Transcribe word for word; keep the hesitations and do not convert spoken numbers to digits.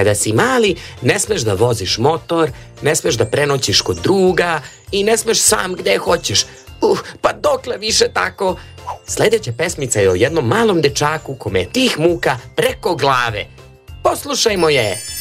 kada si mali ne smeš da voziš motor, ne smeš da prenoćiš kod druga i ne smeš sam gde hoćeš. Uh, pa dokle više tako? Sledeća pesmica je o jednom malom dečaku kome je tih muka preko glave. Poslušajmo je!